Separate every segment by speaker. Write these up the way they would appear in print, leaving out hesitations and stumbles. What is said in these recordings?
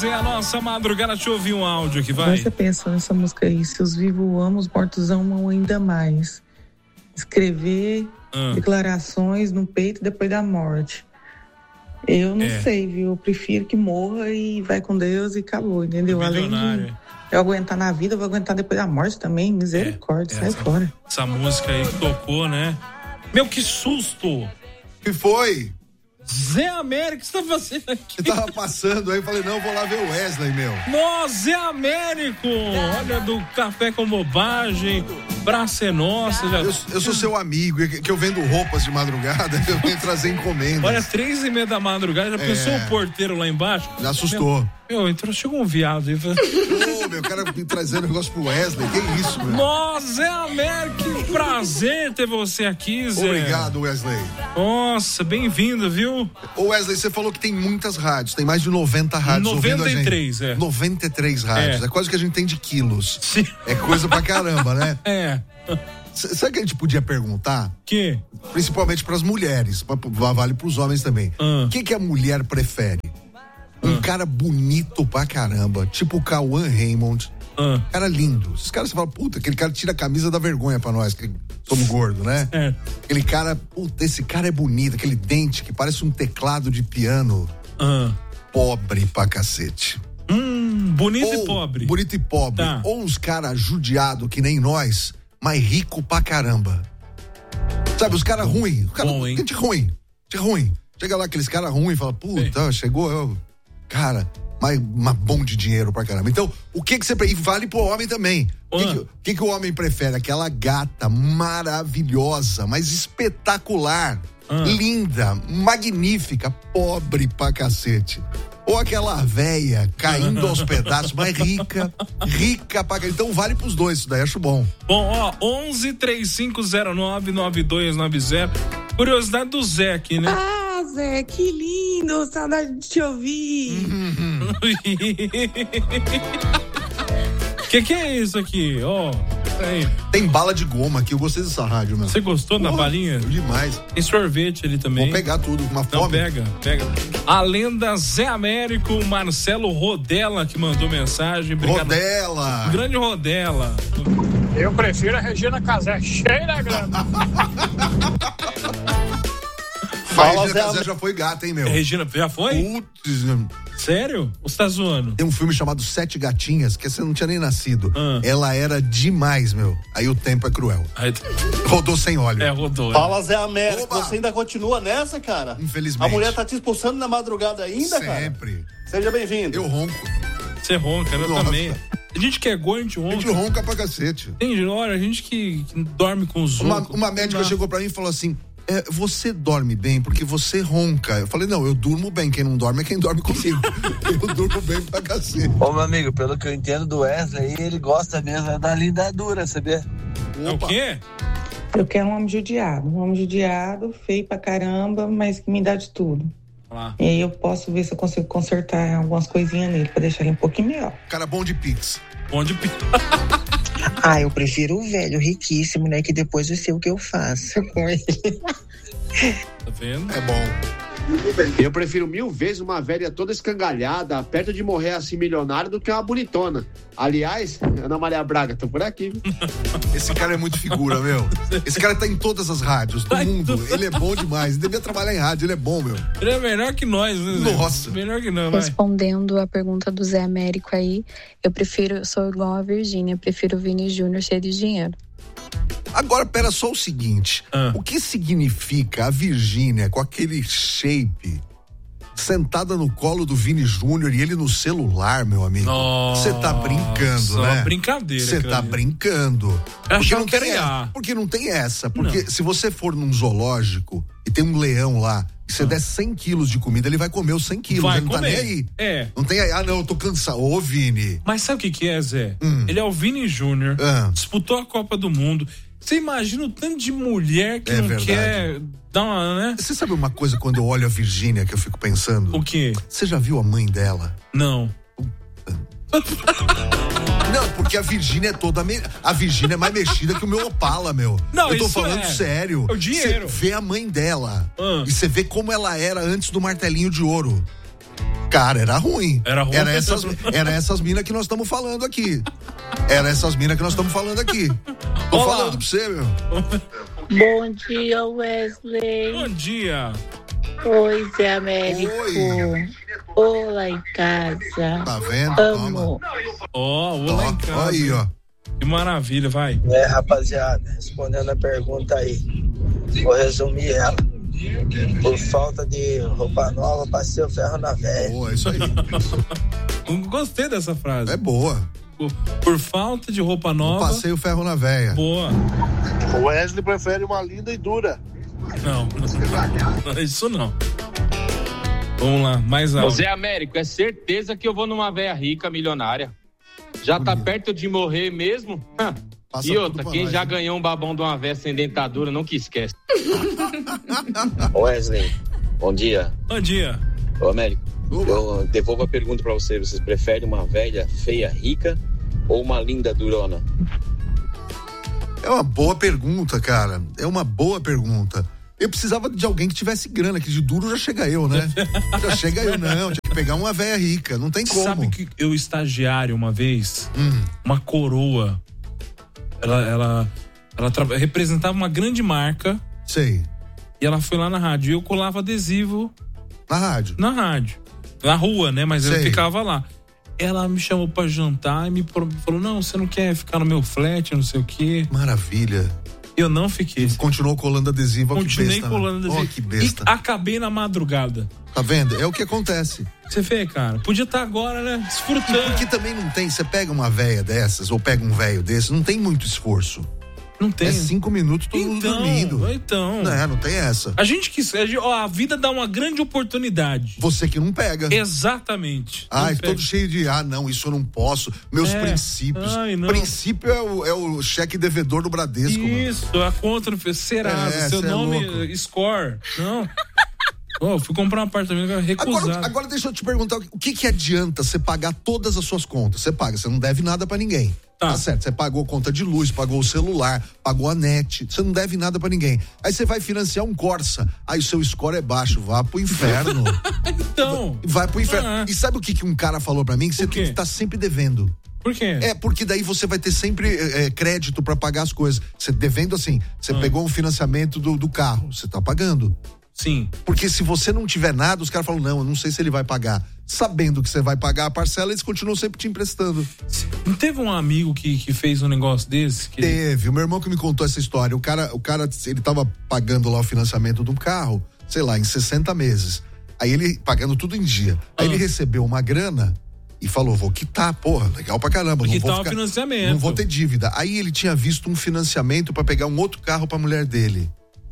Speaker 1: É a nossa madrugada, deixa eu ouvir um áudio aqui, vai.
Speaker 2: Você pensa nessa música aí, se os vivos amam, os mortos amam ainda mais. Escrever declarações no peito depois da morte. Eu não sei, viu? Eu prefiro que morra e vai com Deus e acabou, entendeu? Além de eu aguentar na vida, eu vou aguentar depois da morte também. Misericórdia, sai fora.
Speaker 1: Essa música aí que tocou, né? Meu, que susto!
Speaker 3: Que foi?
Speaker 1: Zé Américo, o que você tá fazendo aqui?
Speaker 3: Eu tava passando aí, falei, não, eu vou lá ver o Wesley, meu.
Speaker 1: Nossa, Zé Américo! Olha, do Café com Bobagem, Praça é Nossa.
Speaker 3: Eu sou seu amigo, que eu vendo roupas de madrugada, eu venho trazer encomendas.
Speaker 1: Olha, 3:30 da madrugada, já pensou o porteiro lá embaixo?
Speaker 3: Me assustou.
Speaker 1: Entrou, chegou um viado aí.
Speaker 3: Meu, cara me trazendo negócio pro Wesley, que isso, meu?
Speaker 1: Nossa, Zé Américo, que prazer ter você aqui, Zé.
Speaker 3: Obrigado, Wesley.
Speaker 1: Nossa, bem-vindo, viu?
Speaker 3: Ô Wesley, você falou que tem muitas rádios, tem mais de 90 rádios
Speaker 1: 93,
Speaker 3: ouvindo a gente. 93 rádios, é quase que a gente tem de quilos.
Speaker 1: Sim.
Speaker 3: É coisa pra caramba, né?
Speaker 1: É.
Speaker 3: Sabe o que a gente podia perguntar?
Speaker 1: Que?
Speaker 3: Principalmente pras mulheres, vale pros homens também. O que a mulher prefere? Um cara bonito pra caramba, tipo o Cauã Raymond. Cara lindo. Esses caras, você fala, puta, aquele cara tira a camisa da vergonha pra nós, que somos gordos, né? Aquele cara, puta, esse cara é bonito, aquele dente que parece um teclado de piano. Pobre pra cacete.
Speaker 1: Bonito e pobre.
Speaker 3: Bonito e pobre.
Speaker 1: Tá.
Speaker 3: Ou uns caras judiados que nem nós, mas rico pra caramba. Sabe, os caras ruins. Gente ruim. Chega lá aqueles caras ruins e fala, puta, chegou, cara, mas bom de dinheiro pra caramba. Então, o que você... E vale pro homem também. O que o homem prefere? Aquela gata maravilhosa, mas espetacular, linda, magnífica, pobre pra cacete. Ou aquela véia caindo aos pedaços, mas rica pra caramba. Então vale pros dois, isso daí acho bom.
Speaker 1: Bom, 11-3509-9290. Curiosidade do Zé aqui, né?
Speaker 2: Zé, que lindo, saudade de te ouvir.
Speaker 1: Que é isso aqui?
Speaker 3: Tem bala de goma aqui, eu gostei dessa rádio, meu.
Speaker 1: Você gostou da balinha?
Speaker 3: Demais.
Speaker 1: Tem sorvete ali também.
Speaker 3: Vou pegar tudo, uma fome.
Speaker 1: Não, pega. A lenda Zé Américo, Marcelo Rodella, que mandou mensagem. Obrigado.
Speaker 3: Rodella!
Speaker 1: Grande Rodella.
Speaker 4: Eu prefiro a Regina Casé, cheia da grana.
Speaker 3: Fala, Regina Casé já foi gata, hein, meu?
Speaker 1: Regina, já foi?
Speaker 3: Putz.
Speaker 1: Sério? Ou você tá zoando?
Speaker 3: Tem um filme chamado Sete Gatinhas, que você não tinha nem nascido. Ela era demais, meu. Aí o tempo é cruel. Rodou sem óleo.
Speaker 1: Rodou.
Speaker 5: Fala, Zé Américo. Oba. Você ainda continua nessa, cara?
Speaker 3: Infelizmente.
Speaker 5: A mulher tá te expulsando na madrugada ainda, cara?
Speaker 3: Sempre.
Speaker 5: Seja bem-vindo.
Speaker 3: Eu ronco.
Speaker 1: Você ronca, eu também. A gente que é gordo, a gente ronca.
Speaker 3: A gente ronca pra cacete.
Speaker 1: Tem hora, a gente que dorme com os outros.
Speaker 3: Uma médica chegou pra mim e falou assim, você dorme bem porque você ronca. Eu falei, não, eu durmo bem, quem não dorme é quem dorme comigo. Eu durmo bem pra cacete.
Speaker 6: Ô, meu amigo, pelo que eu entendo do Wesley, ele gosta mesmo da lindadura, sabia?
Speaker 1: É o quê?
Speaker 2: Eu quero um homem judiado, feio pra caramba, mas que me dá de tudo. E aí eu posso ver se eu consigo consertar algumas coisinhas nele pra deixar ele um pouquinho melhor.
Speaker 3: Cara bom de pix.
Speaker 7: Eu prefiro o velho riquíssimo, né? Que depois eu sei o que eu faço com ele.
Speaker 1: Tá vendo?
Speaker 3: É bom.
Speaker 8: Eu prefiro 1000 vezes uma velha toda escangalhada, perto de morrer assim milionária, do que uma bonitona. Aliás, Ana Maria Braga, tô por aqui.
Speaker 3: Esse cara é muito figura, meu. Esse cara tá em todas as rádios do mundo. Ele é bom demais. Ele devia trabalhar em rádio, ele é bom, meu.
Speaker 1: Ele é melhor que nós, né?
Speaker 3: Nossa.
Speaker 1: Melhor que nós, vai.
Speaker 9: Respondendo a pergunta do Zé Américo aí, eu sou igual a Virgínia, prefiro o Vini Júnior cheio de dinheiro.
Speaker 3: Agora, pera só o seguinte. O que significa a Virgínia com aquele shape sentada no colo do Vini Júnior e ele no celular, meu amigo? Você tá brincando, né?
Speaker 1: Brincadeira.
Speaker 3: Você tá brincando. Porque não tem essa. Porque se você for num zoológico e tem um leão lá, e você der 100 quilos de comida, ele vai comer os 100 quilos. Ele não tá nem aí. Não tem aí. Não, eu tô cansado. Ô, Vini.
Speaker 1: Mas sabe o que é, Zé? Ele é o Vini Júnior, disputou a Copa do Mundo. Você imagina o tanto de mulher que não quer dar uma, né?
Speaker 3: Você sabe uma coisa, quando eu olho a Virgínia, que eu fico pensando?
Speaker 1: O quê?
Speaker 3: Você já viu a mãe dela?
Speaker 1: Não.
Speaker 3: Não, porque a Virgínia é toda... A Virgínia é mais mexida que o meu Opala, meu.
Speaker 1: Não,
Speaker 3: eu tô falando sério.
Speaker 1: O dinheiro.
Speaker 3: Você vê a mãe dela e você vê como ela era antes do martelinho de ouro. Cara, era ruim.
Speaker 1: Era ruim.
Speaker 3: Era essas minas que nós estamos falando aqui. Tô
Speaker 1: Olá.
Speaker 3: falando pra você, meu.
Speaker 10: Bom dia, Wesley.
Speaker 1: Bom dia.
Speaker 10: Oi, Zé Américo.
Speaker 3: Oi.
Speaker 10: Olá em casa.
Speaker 3: Tá vendo?
Speaker 10: Amo.
Speaker 1: Olá em casa.
Speaker 3: Aí, ó.
Speaker 1: Que maravilha, vai.
Speaker 6: Rapaziada, respondendo a pergunta aí, vou resumir ela. Por falta de roupa nova, passei o ferro na velha.
Speaker 3: Boa, isso aí.
Speaker 1: Gostei dessa frase.
Speaker 3: É boa.
Speaker 1: Por falta de roupa nova.
Speaker 3: Passei o ferro na véia.
Speaker 1: Boa.
Speaker 11: O Wesley prefere uma linda e dura.
Speaker 1: Não, isso não. Vamos lá, mais alto.
Speaker 12: Zé Américo, é certeza que eu vou numa véia rica, milionária. Já tá perto de morrer mesmo? E outra, quem já ganhou um babão de uma véia sem dentadura, não que esquece.
Speaker 13: Wesley, bom dia.
Speaker 1: Bom dia.
Speaker 13: Ô, Américo, eu devolvo a pergunta pra você. Vocês preferem uma velha feia rica ou uma linda durona?
Speaker 3: É uma boa pergunta, cara. É uma boa pergunta. Eu precisava de alguém que tivesse grana, que de duro já chega eu, né? Já chega eu, não. Tinha que pegar uma velha rica, não tem como.
Speaker 1: Sabe que eu, estagiário, uma vez, uma coroa, ela representava uma grande marca.
Speaker 3: Sei.
Speaker 1: E ela foi lá na rádio. E eu colava adesivo.
Speaker 3: Na rádio?
Speaker 1: Na rádio. Na rua, né? Mas
Speaker 3: Sei.
Speaker 1: eu ficava lá. Ela me chamou pra jantar e me falou, não, você não quer ficar no meu flat, não sei o quê.
Speaker 3: Maravilha.
Speaker 1: Eu não fiquei.
Speaker 3: Continuou colando adesivo.
Speaker 1: Continuei
Speaker 3: que besta,
Speaker 1: colando
Speaker 3: né?
Speaker 1: adesivo.
Speaker 3: Que besta.
Speaker 1: E acabei na madrugada.
Speaker 3: Tá vendo? É o que acontece.
Speaker 1: Você vê, cara, podia estar agora, né? Desfrutando.
Speaker 3: Porque também não tem, você pega uma véia dessas, ou pega um velho desse, não tem muito esforço.
Speaker 1: Não tem.
Speaker 3: É 5 minutos todo mundo dormindo.
Speaker 1: Então.
Speaker 3: Não tem essa.
Speaker 1: A gente que. A vida dá uma grande oportunidade.
Speaker 3: Você que não pega.
Speaker 1: Exatamente.
Speaker 3: Ai, todo cheio de, não, isso eu não posso. Meus princípios.
Speaker 1: Ai, não.
Speaker 3: Princípio é o cheque devedor do Bradesco.
Speaker 1: Isso, mano. A conta no Serasa, seu nome, score. Não. Eu fui comprar um apartamento recusado.
Speaker 3: Agora deixa eu te perguntar, o que adianta você pagar todas as suas contas? Você paga, você não deve nada pra ninguém. Tá certo, você pagou conta de luz, pagou o celular, pagou a net, você não deve nada pra ninguém. Aí você vai financiar um Corsa, aí o seu score é baixo, vá pro inferno.
Speaker 1: Então.
Speaker 3: Vai pro inferno. E sabe o que um cara falou pra mim? Que você tem que estar sempre devendo.
Speaker 1: Por quê?
Speaker 3: É, porque daí você vai ter sempre crédito pra pagar as coisas. Você devendo assim, você pegou um financiamento do carro, você tá pagando.
Speaker 1: Sim.
Speaker 3: Porque se você não tiver nada, os caras falam, não, eu não sei se ele vai pagar. Sabendo que você vai pagar a parcela, eles continuam sempre te emprestando.
Speaker 1: Não teve um amigo que fez um negócio desse?
Speaker 3: Teve, o meu irmão que me contou essa história. O cara, ele tava pagando lá o financiamento do carro, sei lá, em 60 meses. Aí ele, pagando tudo em dia. Aí ele recebeu uma grana e falou, vou quitar, porra, legal pra caramba. Não vou
Speaker 1: o financiamento.
Speaker 3: Não vou ter dívida. Aí ele tinha visto um financiamento pra pegar um outro carro pra mulher dele.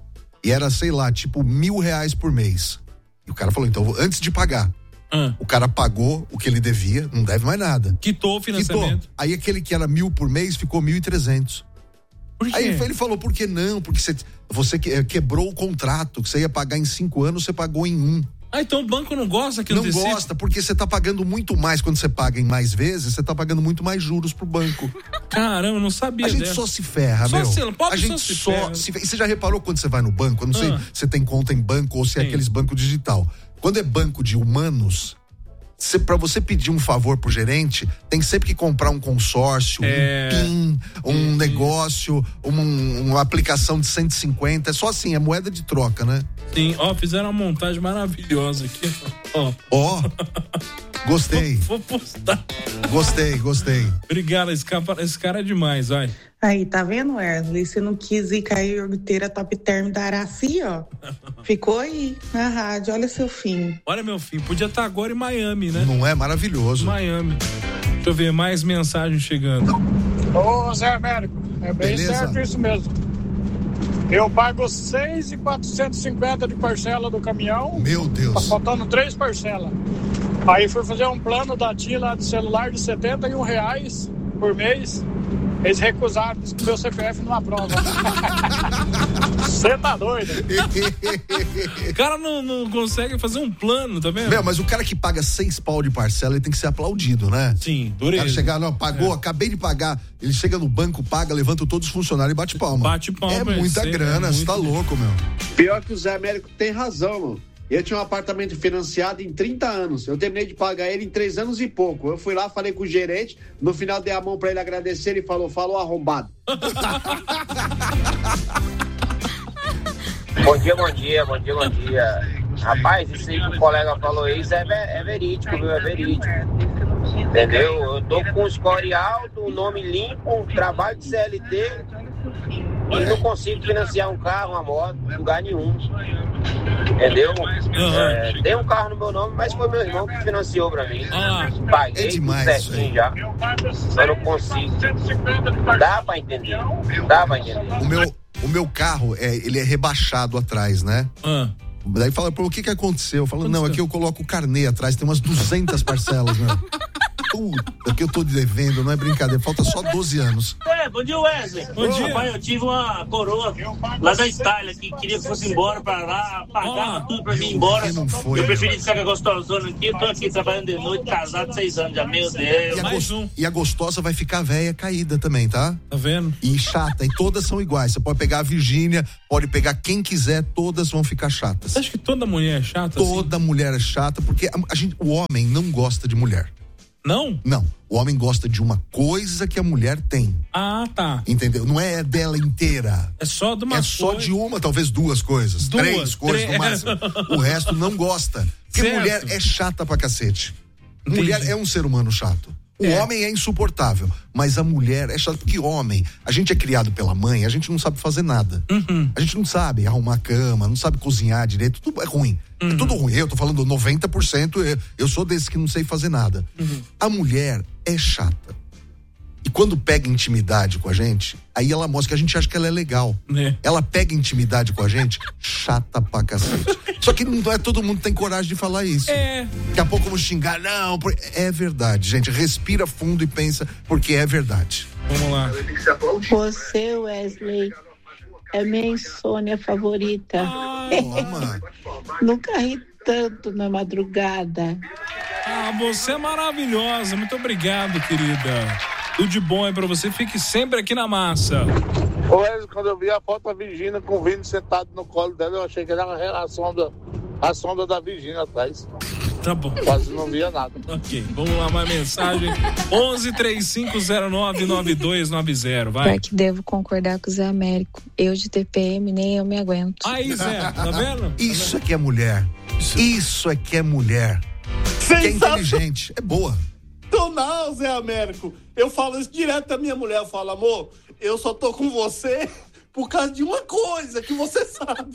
Speaker 3: E era, sei lá, tipo R$1.000 por mês. E o cara falou, então, antes de pagar. O cara pagou o que ele devia, não deve mais nada.
Speaker 1: Quitou o financiamento.
Speaker 3: Quitou. Aí aquele que era 1.000 por mês ficou 1.300.
Speaker 1: Por quê?
Speaker 3: Aí ele falou, por que não? Porque você quebrou o contrato, que você ia pagar em 5 anos, você pagou em 1.
Speaker 1: Ah, então o banco não gosta que
Speaker 3: não gosta, porque você tá pagando muito mais. Quando você paga em mais vezes, você tá pagando muito mais juros pro banco.
Speaker 1: Caramba, eu não sabia.
Speaker 3: A gente só se ferra, meu.
Speaker 1: A gente
Speaker 3: só se ferra. E você já reparou quando você vai no banco? Eu não sei se você tem conta em banco ou se é aqueles bancos digital. Quando é banco de humanos, pra você pedir um favor pro gerente, tem sempre que comprar um consórcio, um PIN, um negócio, uma aplicação de 150. É só assim, é moeda de troca, né?
Speaker 1: Sim, fizeram uma montagem maravilhosa aqui.
Speaker 3: Gostei.
Speaker 1: Vou postar.
Speaker 3: Gostei.
Speaker 1: Obrigado, esse cara é demais, vai.
Speaker 2: Aí, tá vendo, Wesley? Você não quis ir cair iogurteira Top Term da Araci, ó. Ficou aí, na rádio. Olha seu fim.
Speaker 1: Olha meu fim. Podia estar agora em Miami, né?
Speaker 3: Não é maravilhoso?
Speaker 1: Miami. Deixa eu ver mais mensagens chegando.
Speaker 4: Ô, Zé Américo, é bem certo isso mesmo. Eu pago 6.450 de parcela do caminhão.
Speaker 3: Meu Deus.
Speaker 4: Tá faltando 3 parcelas. Aí fui fazer um plano da TIM lá de celular de R$71 por mês. Eles recusaram, disse que meu CPF não aprova. Você tá doido?
Speaker 1: O cara não consegue fazer um plano, tá vendo?
Speaker 3: Meu, mas o cara que paga 6 pau de parcela, ele tem que ser aplaudido, né?
Speaker 1: Sim, dureza.
Speaker 3: O cara chegar, pagou, acabei de pagar. Ele chega no banco, paga, levanta todos os funcionários e bate palma.
Speaker 1: Bate palma.
Speaker 3: É muita grana, você tá louco, meu.
Speaker 8: Pior que o Zé Américo tem razão, mano. Eu tinha um apartamento financiado em 30 anos. Eu terminei de pagar ele em 3 anos e pouco. Eu fui lá, falei com o gerente. No final, dei a mão pra ele agradecer. Ele falou arrombado.
Speaker 14: Bom dia. Rapaz, isso aí que o colega falou isso é verídico, viu? É verídico. Entendeu? Eu tô com um score alto, um nome limpo, um trabalho de CLT e não consigo financiar um carro, uma moto, lugar nenhum. Entendeu? Tem um carro no meu nome, mas foi meu irmão que financiou pra mim. Paguei
Speaker 3: demais,
Speaker 14: tudo certinho já. Só não consigo. Dá pra entender.
Speaker 3: O meu carro, ele é rebaixado atrás, né? Daí fala, pô, o que aconteceu? Eu falo, não, aqui eu coloco o carnê atrás, tem umas 200 parcelas, né? Puta, que eu tô devendo, não é brincadeira, falta só 12 anos.
Speaker 15: Bom dia, Wesley. Bom dia. Rapaz, eu tive uma coroa lá da Itália que queria que fosse embora pra lá, pagava tudo pra mim ir embora.
Speaker 3: Não foi,
Speaker 15: eu preferi ficar com a gostosona aqui, eu tô aqui trabalhando de noite, casado 6 anos já, meu Deus.
Speaker 3: E a gostosa vai ficar velha, caída também, tá?
Speaker 1: Tá vendo?
Speaker 3: E chata, e todas são iguais. Você pode pegar a Virgínia, pode pegar quem quiser, todas vão ficar chatas.
Speaker 1: Você acha que toda mulher é chata?
Speaker 3: Toda mulher é chata, porque o homem não gosta de mulher.
Speaker 1: Não?
Speaker 3: Não. O homem gosta de uma coisa que a mulher tem.
Speaker 1: Ah, tá.
Speaker 3: Entendeu? Não é dela inteira.
Speaker 1: É só de uma
Speaker 3: coisa. É só de uma, talvez 2 coisas. 3 coisas no máximo. O resto não gosta. Porque mulher é chata pra cacete. Entendi. Mulher é um ser humano chato. O homem é insuportável, mas a mulher é chata, porque homem, a gente é criado pela mãe, a gente não sabe fazer nada. A gente não sabe arrumar a cama, não sabe cozinhar direito, tudo é ruim. É tudo ruim. Eu tô falando 90%, eu sou desse que não sei fazer nada. A mulher é chata. E quando pega intimidade com a gente, aí ela mostra que a gente acha que ela é legal. Ela pega intimidade com a gente, chata pra cacete. Só que não é todo mundo que tem coragem de falar isso. Daqui a pouco vamos xingar, não, é verdade, gente. Respira fundo e pensa, porque é verdade.
Speaker 1: Vamos lá.
Speaker 10: Você, Wesley, é minha insônia favorita. Nunca ri tanto na madrugada.
Speaker 1: Você é maravilhosa. Muito obrigado, querida. Tudo de bom é pra você. Fique sempre aqui na massa.
Speaker 11: Wesley, quando eu vi a foto da Virgínia com o Vini sentado no colo dela, eu achei que era a sombra da Virgínia atrás.
Speaker 1: Tá bom.
Speaker 11: Quase não via nada.
Speaker 1: Ok, vamos lá, mais mensagem. 1135099290, vai.
Speaker 9: Pior que devo concordar com o Zé Américo. Eu de TPM, nem eu me aguento.
Speaker 1: Aí, Zé, tá vendo?
Speaker 3: Isso é que é mulher. Isso é que é mulher. Que é inteligente, é boa.
Speaker 5: Não, Zé Américo. Eu falo isso direto da minha mulher. Eu falo, amor, eu só tô com você por causa de uma coisa que você sabe.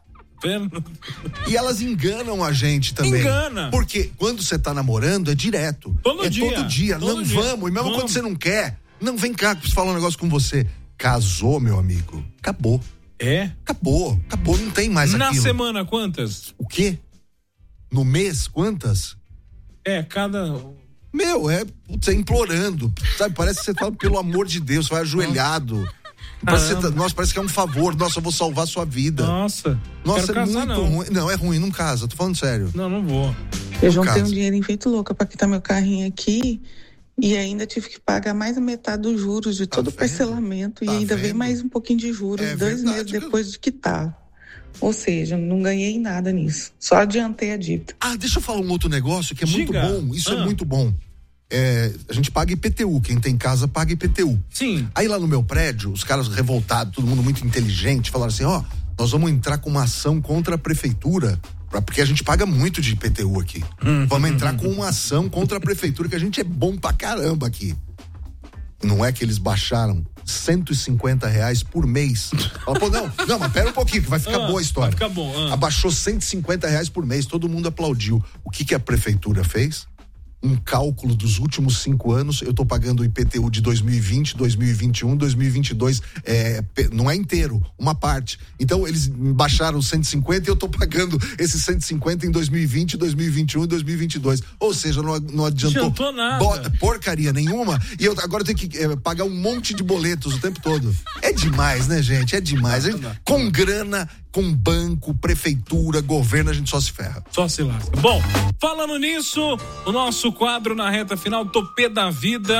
Speaker 3: E elas enganam a gente também.
Speaker 1: Engana.
Speaker 3: Porque quando você tá namorando, é direto.
Speaker 1: Todo dia.
Speaker 3: Todo dia. Não vamos. E mesmo quando você não quer, não, vem cá, preciso falar um negócio com você. Casou, meu amigo. Acabou. Acabou, não tem mais aquilo.
Speaker 1: Na semana, quantas?
Speaker 3: O quê? No mês, quantas?
Speaker 1: Cada...
Speaker 3: Meu, é implorando, sabe? Parece que você fala, pelo amor de Deus, você vai ajoelhado. Parece que é um favor. Nossa, eu vou salvar sua vida.
Speaker 1: Nossa,
Speaker 3: é
Speaker 1: casar,
Speaker 3: muito ruim. Não, é ruim, não casa, tô falando sério.
Speaker 1: Não vou.
Speaker 2: Eu juntei um dinheirinho feito louca pra quitar meu carrinho aqui e ainda tive que pagar mais a metade dos juros de todo o parcelamento e ainda veio mais um pouquinho de juros 2 meses depois de quitar. Ou seja, não ganhei nada nisso. Só adiantei a dívida.
Speaker 3: Deixa eu falar um outro negócio que é muito bom. Isso é muito bom. A gente paga IPTU. Quem tem casa paga IPTU.
Speaker 1: Sim.
Speaker 3: Aí lá no meu prédio, os caras revoltados, todo mundo muito inteligente, falaram assim, nós vamos entrar com uma ação contra a prefeitura, porque a gente paga muito de IPTU aqui. Vamos entrar com uma ação contra a prefeitura, que a gente é bom pra caramba aqui. Não é que eles baixaram R$150 por mês. Fala, pô, não, mas pera um pouquinho, que vai ficar boa a história.
Speaker 1: Vai ficar bom.
Speaker 3: Abaixou R$150 por mês, todo mundo aplaudiu. O que a prefeitura fez? Um cálculo dos últimos 5 anos, eu tô pagando o IPTU de 2020, 2021, 2022, não é inteiro, uma parte. Então eles baixaram 150 e eu tô pagando esses 150 em 2020, 2021 e 2022. Ou seja, não adiantou
Speaker 1: nada.
Speaker 3: Porcaria nenhuma. E eu agora tenho que pagar um monte de boletos o tempo todo. É demais, né, gente? É demais. Com grana, com banco, prefeitura, governo, a gente só se ferra.
Speaker 1: Só se lasca. Bom, falando nisso, o nosso quadro na reta final, Topê da Vida.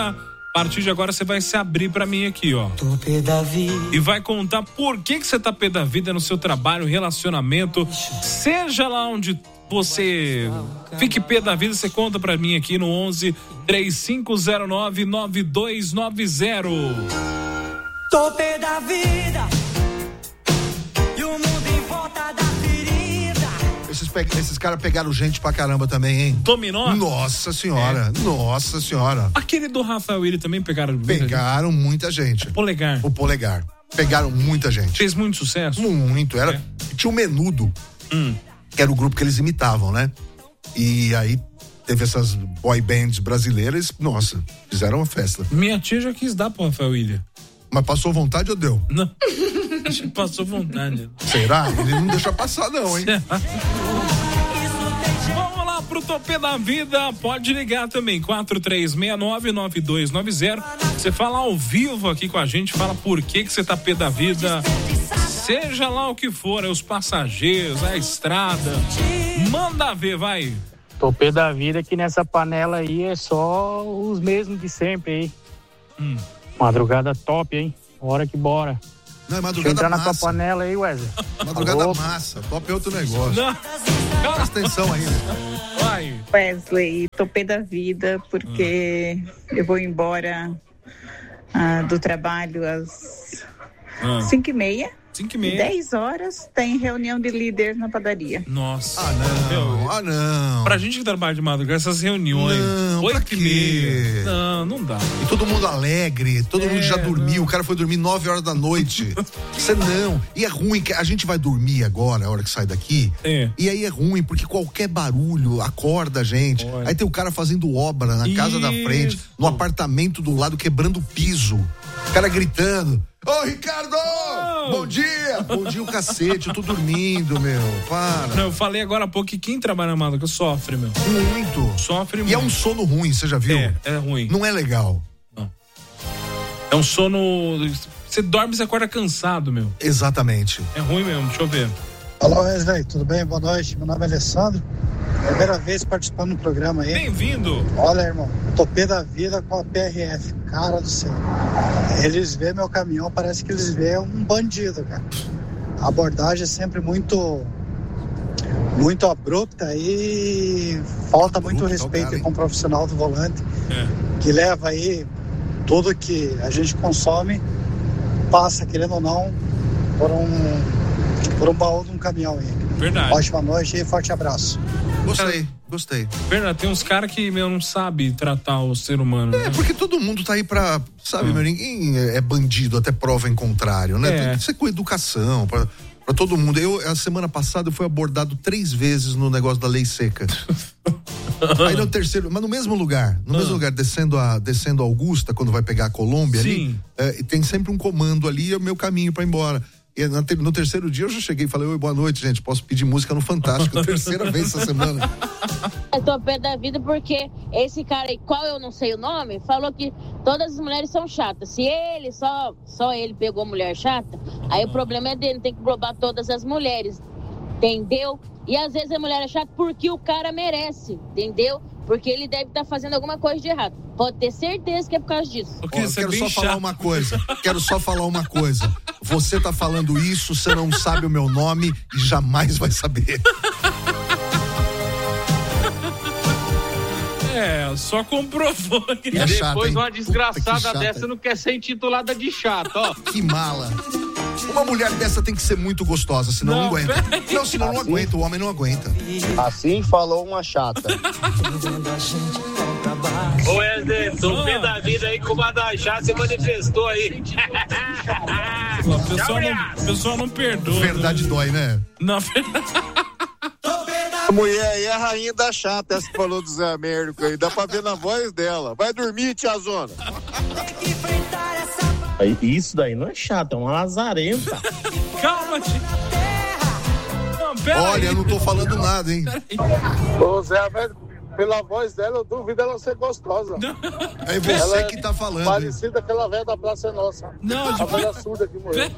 Speaker 1: A partir de agora você vai se abrir pra mim aqui, ó.
Speaker 16: Tô pé da vida.
Speaker 1: E vai contar por que você tá pé da vida no seu trabalho, relacionamento, seja lá onde você fique pé da vida, você conta pra mim aqui no 11 3509 9290.
Speaker 16: Tô pé da vida. E o mundo em volta da ferida.
Speaker 3: Esses caras pegaram gente pra caramba também, hein?
Speaker 1: Dominó?
Speaker 3: Nossa senhora, nossa senhora.
Speaker 1: Aquele do Rafael Willi também pegaram
Speaker 3: muita gente.
Speaker 1: O
Speaker 3: Polegar. Pegaram muita gente.
Speaker 1: Fez muito sucesso?
Speaker 3: Muito. Tinha o Menudo, que era o grupo que eles imitavam, né? E aí teve essas boy bands brasileiras, nossa, fizeram uma festa.
Speaker 1: Minha tia já quis dar pro Rafael Willi.
Speaker 3: Mas passou vontade ou deu?
Speaker 1: Não. Acho que passou vontade.
Speaker 3: Será? Ele não deixa passar não, hein?
Speaker 1: Vamos lá pro Topê da Vida, pode ligar também, 4369-9290. Você fala ao vivo aqui com a gente, fala por que você tá pé da vida, seja lá o que for, os passageiros, a estrada, manda ver, vai.
Speaker 17: Topê da vida que nessa panela aí é só os mesmos de sempre aí. Madrugada top, hein? Bora que bora.
Speaker 3: Não, é madrugada.
Speaker 17: Deixa eu entrar
Speaker 3: massa.
Speaker 17: na tua panela aí, Wesley.
Speaker 3: Madrugada massa, top é outro negócio. Presta atenção aí.
Speaker 1: Vai.
Speaker 18: Wesley, topê da vida porque eu vou embora do trabalho às 5h30.
Speaker 1: 5h30.
Speaker 18: 10 horas tem reunião de líderes na padaria.
Speaker 1: Nossa.
Speaker 3: Não.
Speaker 1: Pra gente que trabalha de madrugada, essas reuniões.
Speaker 3: Não,
Speaker 1: 8h30. Não dá.
Speaker 3: E todo mundo alegre, todo mundo já dormiu, o cara foi dormir 9 horas da noite. Você não. E é ruim, que a gente vai dormir agora, a hora que sai daqui. E aí é ruim, porque qualquer barulho acorda a gente. Aí tem o cara fazendo obra na casa da frente, no apartamento do lado, quebrando o piso. O cara gritando. Ô, Ricardo! Bom dia! Bom dia o cacete, eu tô dormindo, meu. Para.
Speaker 1: Não, eu falei agora há pouco que quem trabalha na madrugada sofre, meu.
Speaker 3: Muito.
Speaker 1: Sofre muito.
Speaker 3: E é um sono ruim, você já viu?
Speaker 1: É ruim.
Speaker 3: Não é legal.
Speaker 1: Não. É um sono... Você dorme e você acorda cansado, meu.
Speaker 3: Exatamente.
Speaker 1: É ruim mesmo, deixa eu ver.
Speaker 19: Alô, Wesley, tudo bem? Boa noite. Meu nome é Alessandro. Primeira vez participando do programa aí.
Speaker 1: Bem-vindo.
Speaker 19: Olha, irmão, topê da vida com a PRF. Cara do céu. Eles vêem meu caminhão, parece que eles vêem um bandido, cara. A abordagem é sempre muito abrupta e falta muito respeito com o profissional do volante, que leva aí tudo que a gente consome, passa, querendo ou não, por um baú de um caminhão aí.
Speaker 1: Verdade.
Speaker 19: Ótima noite e forte abraço.
Speaker 3: Gostei.
Speaker 1: Verdade, tem uns caras que, não sabe tratar o ser humano.
Speaker 3: É, porque todo mundo tá aí pra, sabe, ninguém é bandido até prova em contrário, né? Tem que ser com educação, pra todo mundo. A semana passada eu fui abordado 3 vezes no negócio da lei seca. Aí no terceiro, mas no mesmo lugar, descendo a Augusta, quando vai pegar a Colômbia ali, tem sempre um comando ali, é o meu caminho pra ir embora. E no terceiro dia eu já cheguei e falei: oi, boa noite, gente, posso pedir música no Fantástico, terceira vez essa semana.
Speaker 20: Eu tô pé da vida porque esse cara aí, qual eu não sei o nome, falou que todas as mulheres são chatas. Se ele, só ele pegou mulher chata, aí o problema é dele, tem que provar todas as mulheres, entendeu? E às vezes a mulher é chata porque o cara merece, entendeu? Porque ele deve estar fazendo alguma coisa de errado. Pode ter certeza que é por causa disso.
Speaker 3: Eu quero só falar uma coisa. Você tá falando isso, você não sabe o meu nome e jamais vai saber.
Speaker 1: Só comprovou.
Speaker 12: E depois uma desgraçada dessa não quer ser intitulada de chata, ó.
Speaker 3: Que mala. Uma mulher dessa tem que ser muito gostosa, senão não aguenta. Não, senão não aguenta, o homem não aguenta.
Speaker 14: Assim falou uma chata.
Speaker 15: Ô Wesley, tô pé da vida aí com uma da chata, se manifestou aí.
Speaker 1: O pessoal não perdoa.
Speaker 3: Verdade dói, né?
Speaker 1: Não,
Speaker 21: A mulher aí é a rainha da chata, essa que falou do Zé Américo aí. Dá pra ver na voz dela. Vai dormir, tiazona.
Speaker 22: Isso daí não é chato, é uma lazarenta.
Speaker 1: Calma, tio.
Speaker 3: Olha, eu não tô falando nada, hein?
Speaker 11: Ô, Zé Américo, pela voz dela, eu duvido ela ser gostosa.
Speaker 3: É você que tá falando.
Speaker 11: Parecida com aquela velha da Praça Nossa.
Speaker 1: Não,
Speaker 11: a velha surda que morreu.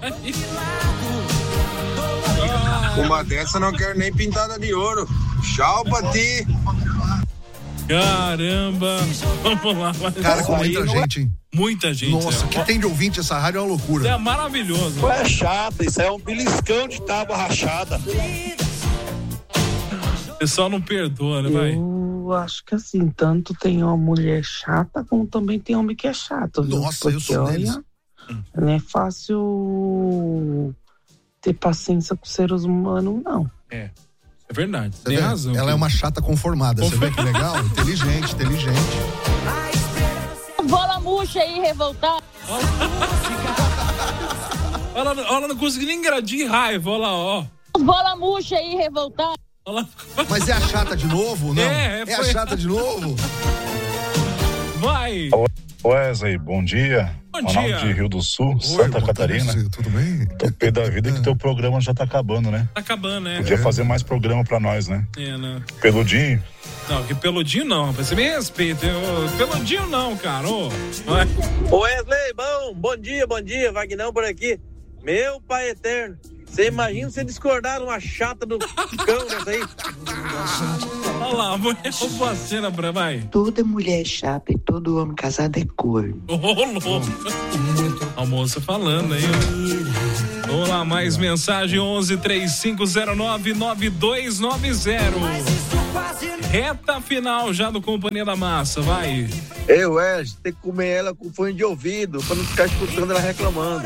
Speaker 21: Uma dessa não quero nem pintada de ouro. Tchau pra ti.
Speaker 1: Caramba. Vamos lá.
Speaker 3: Cara, com muita gente, hein?
Speaker 1: Muita gente.
Speaker 3: Nossa, o que tem de ouvinte essa rádio é uma loucura.
Speaker 1: É maravilhoso.
Speaker 21: Isso é chato, isso é um beliscão de tábua rachada.
Speaker 1: O pessoal não perdoa, né, vai?
Speaker 6: Eu acho que assim, tanto tem uma mulher chata, como também tem homem que é chato, viu?
Speaker 3: Nossa,
Speaker 6: porque,
Speaker 3: eu sou deles.
Speaker 6: Não é fácil ter paciência com seres humanos, não.
Speaker 1: É verdade,
Speaker 3: Você
Speaker 1: tem
Speaker 3: vê?
Speaker 1: razão.
Speaker 3: Ela é uma chata conformada, você vê que legal? Inteligente.
Speaker 20: Bola murcha aí, revoltada.
Speaker 1: Ela não conseguiu nem engradar raiva, olha lá, ó.
Speaker 20: Bola murcha aí, revoltada.
Speaker 3: Mas é a chata de novo, não?
Speaker 1: É
Speaker 3: a chata de novo?
Speaker 1: Vai!
Speaker 7: Wesley, bom dia.
Speaker 1: Bom
Speaker 7: Ronaldo
Speaker 1: dia.
Speaker 7: de Rio do Sul, Santa Catarina.
Speaker 3: Tudo bem?
Speaker 7: Tô pé da vida que teu programa já tá acabando, né?
Speaker 1: Tá acabando, né?
Speaker 7: Podia fazer mais programa pra nós, né?
Speaker 1: Né?
Speaker 7: Peludinho.
Speaker 1: Não, que peludinho não, rapaz. Você me respeita. Peludinho não, cara. Ô
Speaker 23: Wesley, bom dia, Vagnão por aqui. Meu pai eterno, você imagina você discordar de uma chata do cão dessa aí?
Speaker 1: Olha lá, mulher roubou a cena, vai.
Speaker 24: Toda mulher é chata e todo homem casado é corno.
Speaker 1: Ô, louco. A moça falando aí, ó. Vamos lá, mais mensagem: 11-3509-9290. Reta final já do Companhia da Massa, vai.
Speaker 23: Ei, Wesley, tem que comer ela com fone de ouvido, pra não ficar escutando ela reclamando.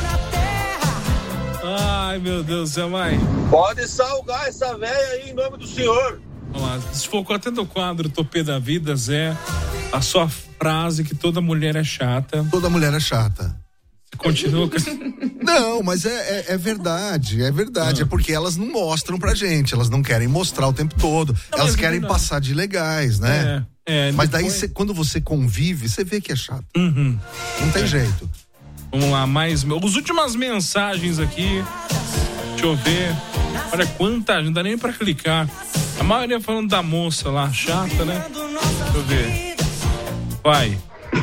Speaker 1: Ai, meu Deus do céu, vai.
Speaker 23: Pode salgar essa velha aí em nome do senhor.
Speaker 1: Vamos lá, desfocou até do quadro Topê da Vida, Zé. A sua frase que toda mulher é chata.
Speaker 3: Toda mulher é chata.
Speaker 1: Você continua com...
Speaker 3: Não, mas é verdade, é porque elas não mostram pra gente, elas não querem mostrar o tempo todo, não, elas querem passar de legais, né? Mas daí quando você convive, você vê que é chato.
Speaker 1: Uhum.
Speaker 3: Não tem jeito.
Speaker 1: Vamos lá, as últimas mensagens aqui. Deixa eu ver. Olha quanta, não dá nem pra clicar. A maioria falando da moça lá, chata, né? Deixa eu ver. Vai.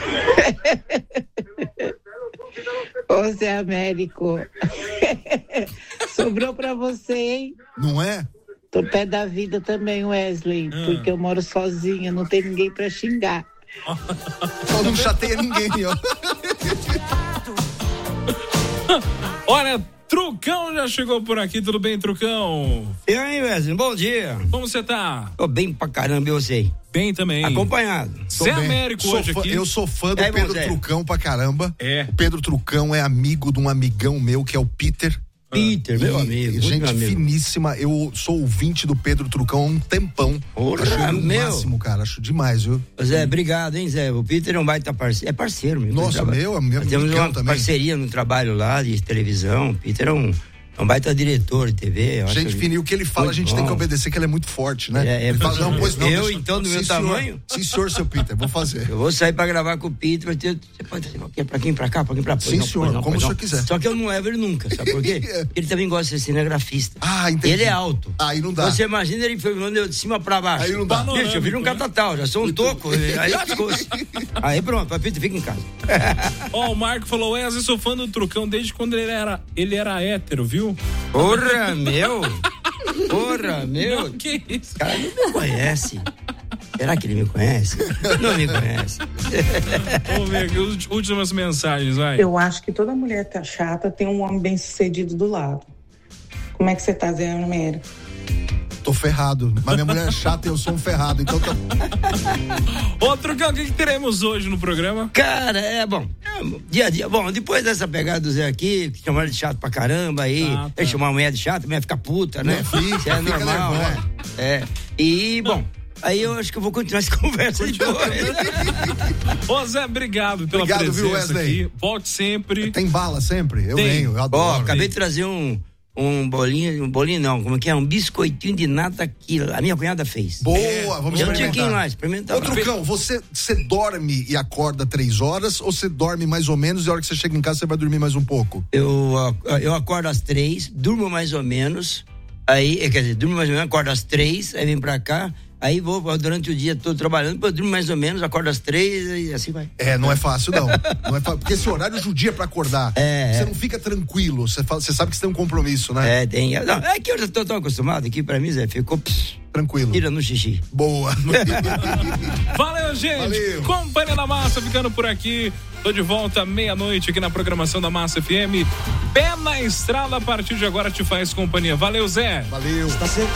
Speaker 10: Ô Zé Américo. Sobrou pra você, hein?
Speaker 3: Não é?
Speaker 10: Tô pé da vida também, Wesley, porque eu moro sozinha, não tem ninguém pra xingar.
Speaker 3: Só não chateia ninguém, ó.
Speaker 1: Olha, Trucão já chegou por aqui, tudo bem, Trucão?
Speaker 25: E aí, Wesley, bom dia.
Speaker 1: Como você tá?
Speaker 25: Tô bem pra caramba, eu sei.
Speaker 1: Bem também.
Speaker 25: Acompanhado.
Speaker 1: Zé Américo hoje aqui.
Speaker 3: Eu sou fã do Pedro Trucão pra caramba. O Pedro Trucão é amigo de um amigão meu, que é o Peter.
Speaker 25: Peter, meu amigo.
Speaker 3: Gente
Speaker 25: amigo.
Speaker 3: finíssima. Eu sou ouvinte do Pedro Trucão há um tempão. Acho ele o máximo, cara. Acho demais, viu?
Speaker 25: Zé, obrigado, hein, Zé? O Peter é um baita parceiro. É parceiro, meu.
Speaker 3: Nossa, meu amigo.
Speaker 25: Temos uma
Speaker 3: também.
Speaker 25: parceria no trabalho lá de televisão. O Peter é um baita diretor de TV.
Speaker 3: Gente fininha, o que ele fala, a gente tem que obedecer, que ele é muito forte, né?
Speaker 25: Ele
Speaker 3: fala, não, pois não.
Speaker 25: Eu, então, do meu tamanho?
Speaker 3: Sim, senhor, seu Peter, vou fazer.
Speaker 25: Eu vou sair pra gravar com o Peter, você pode fazer pra quem, pra cá, pra quem, pra cá.
Speaker 3: Sim, senhor, como o senhor quiser.
Speaker 25: Só que eu não levo ele nunca, sabe por quê? Ele também gosta de ser cinegrafista.
Speaker 3: Ah, entendi.
Speaker 25: Ele é alto.
Speaker 3: Aí não dá.
Speaker 25: Você imagina ele filmando eu de cima pra baixo.
Speaker 3: Aí não dá.
Speaker 25: Bicho, eu viro um catatal, já sou um toco. Aí lascou-se. Aí pronto, Peter, fica em casa.
Speaker 1: Ó, o Marco falou, eu sou fã do Trucão desde quando ele era hétero, viu?
Speaker 25: Porra, meu!
Speaker 1: Não, que isso?
Speaker 25: O cara não me conhece. Será que ele me conhece? Não me conhece.
Speaker 1: Vamos ver aqui as últimas mensagens, vai.
Speaker 2: Eu acho que toda mulher tá chata, tem um homem bem sucedido do lado. Como é que você tá, Zé Américo?
Speaker 3: Tô ferrado, mas minha mulher é chata e eu sou um ferrado, então tá...
Speaker 1: Ô, Trucão, o que teremos hoje no programa?
Speaker 25: Cara, dia a dia. Bom, depois dessa pegada do Zé aqui, que chamaram de chato pra caramba aí, ele chamar a mulher de chata, a mulher fica puta, né? Isso é normal, né? E, bom, aí eu acho que eu vou continuar essa conversa de hoje.
Speaker 1: Ô, Zé, obrigado pela presença, viu, Wesley? Aqui. Volte sempre.
Speaker 3: Tem bala sempre? Eu venho, eu adoro.
Speaker 25: Ó, acabei de trazer um bolinho não, como é que é? Um biscoitinho de nata que a minha cunhada fez.
Speaker 3: Boa, vamos experimentar.
Speaker 25: Um tiquinho lá, experimenta.
Speaker 3: Ô, Trucão, você dorme e acorda 3 horas ou você dorme mais ou menos e a hora que você chega em casa você vai dormir mais um pouco?
Speaker 25: Eu acordo às 3, durmo mais ou menos, aí, quer dizer, durmo mais ou menos, acordo às 3, aí vem pra cá, Aí vou durante o dia todo trabalhando, depois durmo mais ou menos, acordo às 3 e assim vai.
Speaker 3: Não é fácil não. Não é fácil, porque esse horário judia pra acordar. Você não fica tranquilo, você sabe que você tem um compromisso, né?
Speaker 25: Tem. Não, é que eu já tô tão acostumado aqui, pra mim, Zé, ficou
Speaker 3: tranquilo.
Speaker 25: Tira no xixi.
Speaker 3: Boa.
Speaker 1: Valeu, gente. Valeu. Companhia da Massa ficando por aqui. Tô de volta meia-noite aqui na programação da Massa FM. Pé na estrada, a partir de agora te faz companhia. Valeu, Zé.
Speaker 3: Valeu.